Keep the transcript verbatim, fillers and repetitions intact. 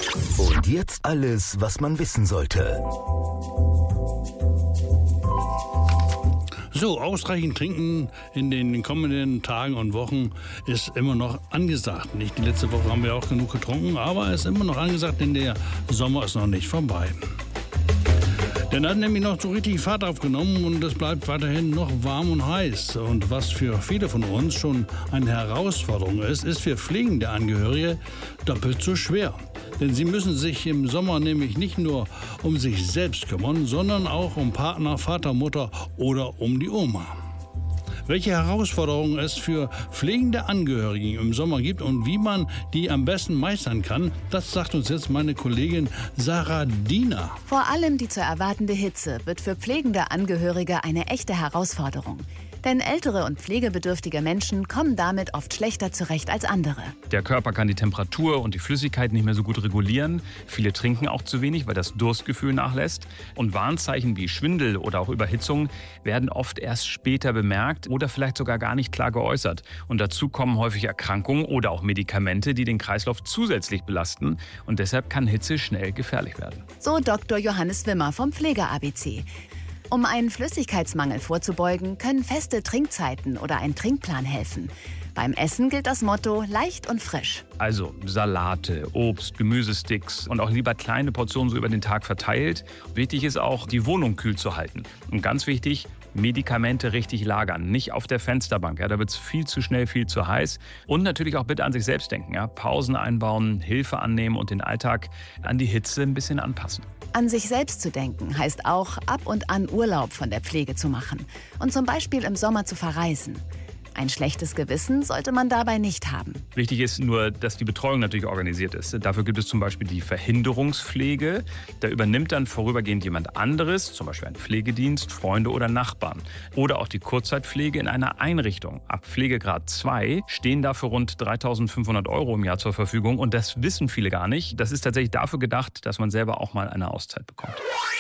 Und jetzt alles, was man wissen sollte. So, ausreichend trinken in den kommenden Tagen und Wochen ist immer noch angesagt. Nicht die letzte Woche haben wir auch genug getrunken, aber es ist immer noch angesagt, denn der Sommer ist noch nicht vorbei. Denn er hat nämlich noch so richtig Fahrt aufgenommen und es bleibt weiterhin noch warm und heiß. Und was für viele von uns schon eine Herausforderung ist, ist für pflegende Angehörige doppelt so schwer. Denn sie müssen sich im Sommer nämlich nicht nur um sich selbst kümmern, sondern auch um Partner, Vater, Mutter oder um die Oma. Welche Herausforderungen es für pflegende Angehörige im Sommer gibt und wie man die am besten meistern kann, das sagt uns jetzt meine Kollegin Sarah Diener. Vor allem die zu erwartende Hitze wird für pflegende Angehörige eine echte Herausforderung. Denn ältere und pflegebedürftige Menschen kommen damit oft schlechter zurecht als andere. Der Körper kann die Temperatur und die Flüssigkeit nicht mehr so gut regulieren. Viele trinken auch zu wenig, weil das Durstgefühl nachlässt. Und Warnzeichen wie Schwindel oder auch Überhitzung werden oft erst später bemerkt oder vielleicht sogar gar nicht klar geäußert. Und dazu kommen häufig Erkrankungen oder auch Medikamente, die den Kreislauf zusätzlich belasten. Und deshalb kann Hitze schnell gefährlich werden. So Doktor Johannes Wimmer vom Pflege-A B C. Um einen Flüssigkeitsmangel vorzubeugen, können feste Trinkzeiten oder ein Trinkplan helfen. Beim Essen gilt das Motto leicht und frisch. Also Salate, Obst, Gemüsesticks und auch lieber kleine Portionen so über den Tag verteilt. Wichtig ist auch, die Wohnung kühl zu halten. Und ganz wichtig, Medikamente richtig lagern, nicht auf der Fensterbank. Ja, da wird es viel zu schnell, viel zu heiß. Und natürlich auch bitte an sich selbst denken. Ja? Pausen einbauen, Hilfe annehmen und den Alltag an die Hitze ein bisschen anpassen. An sich selbst zu denken heißt auch, ab und an Urlaub von der Pflege zu machen und zum Beispiel im Sommer zu verreisen. Ein schlechtes Gewissen sollte man dabei nicht haben. Wichtig ist nur, dass die Betreuung natürlich organisiert ist. Dafür gibt es zum Beispiel die Verhinderungspflege. Da übernimmt dann vorübergehend jemand anderes, zum Beispiel ein Pflegedienst, Freunde oder Nachbarn. Oder auch die Kurzzeitpflege in einer Einrichtung. Ab Pflegegrad zwei stehen dafür rund dreitausendfünfhundert Euro im Jahr zur Verfügung. Und das wissen viele gar nicht. Das ist tatsächlich dafür gedacht, dass man selber auch mal eine Auszeit bekommt.